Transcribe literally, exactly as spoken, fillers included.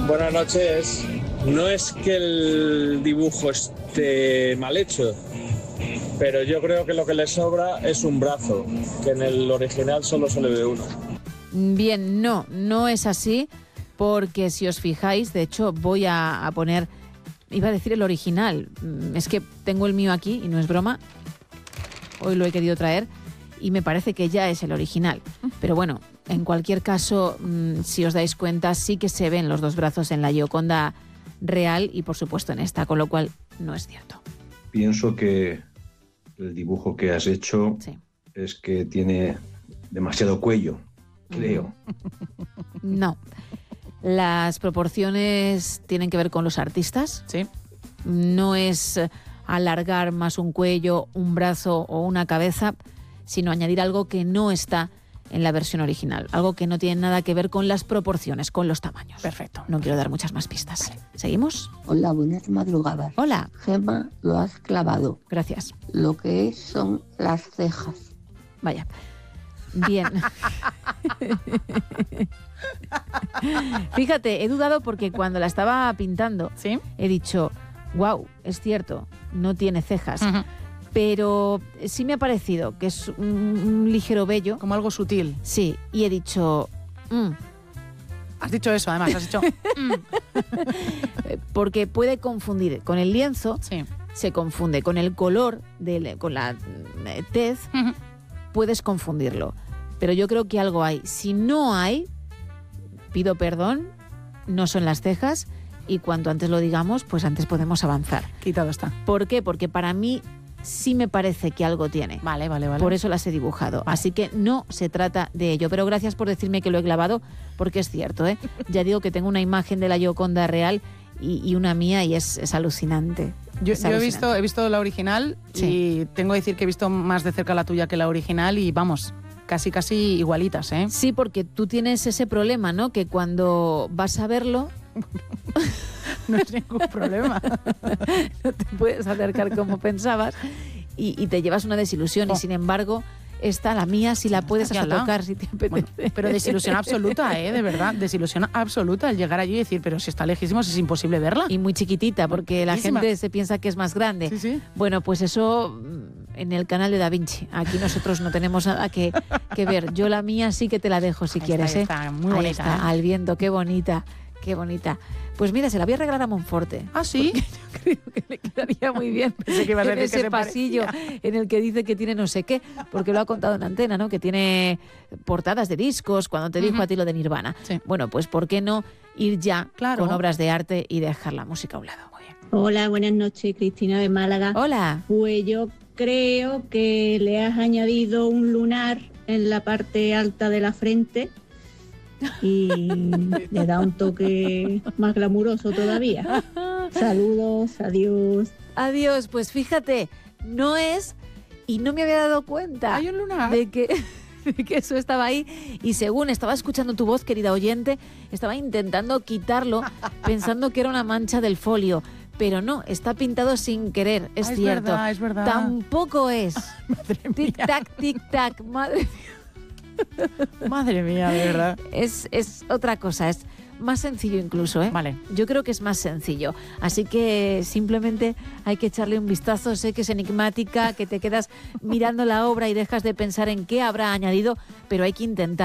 Buenas noches. No es que el dibujo esté mal hecho, pero yo creo que lo que le sobra es un brazo, que en el original solo se le ve uno. Bien, no, no es así, porque si os fijáis, de hecho voy a, a poner, iba a decir el original, es que tengo el mío aquí y no es broma, hoy lo he querido traer y me parece que ya es el original, pero bueno, en cualquier caso, si os dais cuenta, sí que se ven los dos brazos en la Gioconda real y por supuesto en esta, con lo cual no es cierto. Pienso que el dibujo que has hecho sí. es que tiene demasiado cuello, creo. No. Las proporciones tienen que ver con los artistas. Sí. No es alargar más un cuello, un brazo o una cabeza, sino añadir algo que no está en la versión original, algo que no tiene nada que ver con las proporciones, con los tamaños. Perfecto. No quiero dar muchas más pistas. Vale. ¿Seguimos? Hola, buenas madrugadas. Hola. Gemma, lo has clavado. Gracias. Lo que es son las cejas. Vaya. Bien. Fíjate, he dudado porque cuando la estaba pintando, ¿sí? He dicho, wow, es cierto, no tiene cejas. Uh-huh. Pero sí me ha parecido que es un, un ligero vello. Como algo sutil. Sí, y he dicho... Mm. Has dicho eso, además, has dicho... mm. Porque puede confundir con el lienzo, sí. Se confunde con el color, de, con la tez, uh-huh. Puedes confundirlo. Pero yo creo que algo hay. Si no hay, pido perdón, no son las cejas, y cuanto antes lo digamos, pues antes podemos avanzar. Quitado está. ¿Por qué? Porque para mí... sí me parece que algo tiene. Vale, vale, vale. Por eso las he dibujado. Vale. Así que no se trata de ello. Pero gracias por decirme que lo he clavado, porque es cierto, ¿eh? Ya digo que tengo una imagen de la Gioconda real y, y una mía y es, es alucinante. Yo, es yo alucinante. he visto, he visto la original sí. Y tengo que decir que he visto más de cerca la tuya que la original y vamos, casi casi igualitas, ¿eh? Sí, porque tú tienes ese problema, ¿no? Que cuando vas a verlo... No es ningún problema. No te puedes acercar como pensabas y, y te llevas una desilusión. Oh. Y sin embargo, esta, la mía, si la puedes hasta tocar, si te apetece. Bueno, pero desilusión absoluta, ¿eh? De verdad, desilusión absoluta al llegar allí y decir, pero si está lejísimos es imposible verla. Y muy chiquitita, porque la gente se piensa que es más grande. Sí, sí. Bueno, pues eso en el canal de Da Vinci. Aquí nosotros no tenemos nada que, que ver. Yo la mía sí que te la dejo si ahí quieres, está, ¿eh? Está, muy bonita, ahí está, ¿eh? Al viento, qué bonita. Qué bonita. Pues mira, se la voy a regalar a Monforte. ¿Ah, sí? Yo creo que le quedaría muy bien Pensé que iba a en decir ese que se pasillo parecía. En el que dice que tiene no sé qué, porque lo ha contado en antena, ¿no? Que tiene portadas de discos, cuando te dijo uh-huh. a ti lo de Nirvana. Sí. Bueno, pues ¿por qué no ir ya claro. con obras de arte y dejar la música a un lado? Muy bien. Hola, buenas noches, Cristina de Málaga. Hola. Pues yo creo que le has añadido un lunar en la parte alta de la frente y le da un toque más glamuroso todavía. Saludos, adiós. Adiós, pues fíjate, no es, y no me había dado cuenta. Hay un lunar. De que, de que eso estaba ahí, y según estaba escuchando tu voz, querida oyente, estaba intentando quitarlo, pensando que era una mancha del folio. Pero no, está pintado sin querer, es ah, es cierto. Verdad, es verdad. Tampoco es. Madre mía. Tic-tac, tic-tac, madre mía. Madre mía, de verdad. Es, es otra cosa, es más sencillo incluso, ¿eh? Vale. Yo creo que es más sencillo. Así que simplemente hay que echarle un vistazo. Sé que es enigmática, que te quedas mirando la obra y dejas de pensar en qué habrá añadido, pero hay que intentar.